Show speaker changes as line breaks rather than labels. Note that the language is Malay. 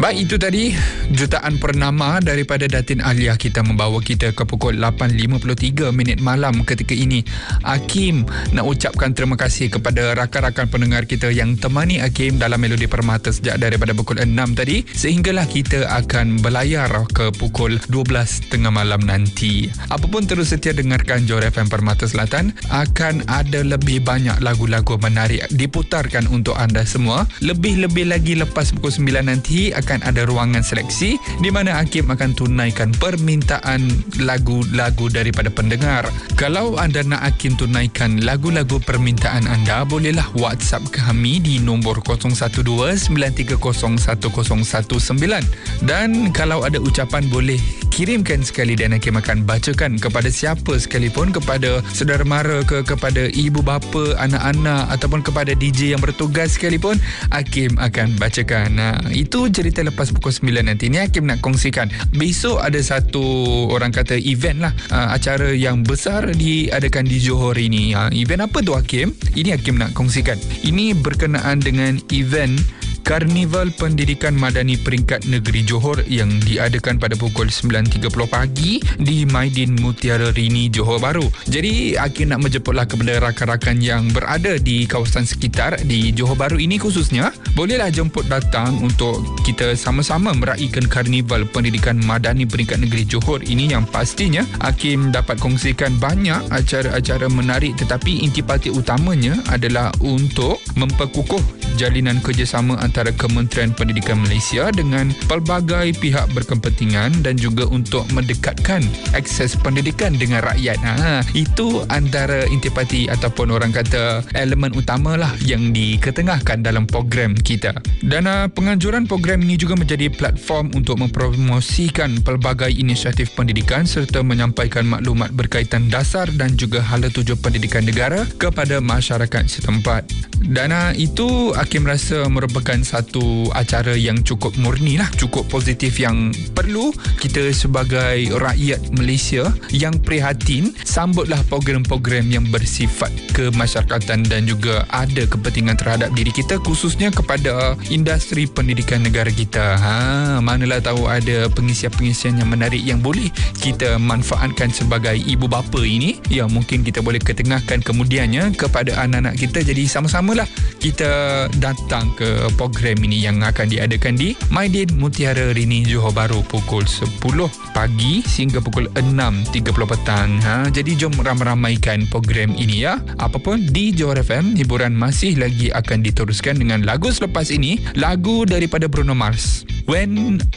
Baik, itu tadi jutaan pernama daripada Datin Alia kita membawa kita ke pukul 8.53 minit malam ketika ini. Hakim nak ucapkan terima kasih kepada rakan-rakan pendengar kita yang temani Hakim dalam Melodi Permata sejak daripada pukul 6 tadi, sehinggalah kita akan berlayar ke pukul 12 tengah malam nanti. Apapun terus setia dengarkan Johor FM Permata Selatan, akan ada lebih banyak lagu-lagu menarik diputarkan untuk anda semua. Lebih-lebih lagi lepas pukul 9 nanti akan ada ruangan seleksi di mana Hakim akan tunaikan permintaan lagu-lagu daripada pendengar. Kalau anda nak Hakim tunaikan lagu-lagu permintaan anda, bolehlah WhatsApp kami di nombor 012-930-1019. Dan kalau ada ucapan boleh kirimkan sekali dan Hakim akan bacakan kepada siapa sekalipun, kepada saudara mara ke, kepada ibu bapa, anak-anak ataupun kepada DJ yang bertugas sekalipun, Hakim akan bacakan. Itu cerita lepas pukul 9 nanti. Ni Hakim nak kongsikan. Besok ada satu orang kata event lah, acara yang besar diadakan di Johor ini. Event apa tu Hakim? Ini Hakim nak kongsikan. Ini berkenaan dengan event Karnival Pendidikan Madani Peringkat Negeri Johor yang diadakan pada pukul 9.30 pagi di Maidin Mutiara Rini, Johor Bahru. Jadi Hakim nak menjemputlah kepada rakan-rakan yang berada di kawasan sekitar di Johor Bahru ini khususnya, bolehlah jemput datang untuk kita sama-sama meraihkan Karnival Pendidikan Madani Peringkat Negeri Johor ini, yang pastinya Hakim dapat kongsikan banyak acara-acara menarik, tetapi intipati utamanya adalah untuk memperkukuh jalinan kerjasama antara Kementerian Pendidikan Malaysia dengan pelbagai pihak berkepentingan dan juga untuk mendekatkan akses pendidikan dengan rakyat. Itu antara intipati ataupun orang kata elemen utamalah yang diketengahkan dalam program kita. Dan penganjuran program ini juga menjadi platform untuk mempromosikan pelbagai inisiatif pendidikan serta menyampaikan maklumat berkaitan dasar dan juga hala tuju pendidikan negara kepada masyarakat setempat. Dan itu Hakim rasa merupakan satu acara yang cukup murni lah, cukup positif, yang perlu kita sebagai rakyat Malaysia yang prihatin sambutlah program-program yang bersifat kemasyarakatan dan juga ada kepentingan terhadap diri kita, khususnya kepada industri pendidikan negara kita. Manalah tahu ada pengisian-pengisian yang menarik yang boleh kita manfaatkan sebagai ibu bapa ini, yang mungkin kita boleh ketengahkan kemudiannya kepada anak-anak kita. Jadi sama-samalah kita datang ke program ini yang akan diadakan di Maidin Mutiara Rini, Johor Bahru pukul 10 pagi sehingga pukul 6.30 petang. Jadi jom ramai-ramaikan program ini ya. Apapun di Johor FM, hiburan masih lagi akan diteruskan dengan lagu selepas ini, lagu daripada Bruno Mars, When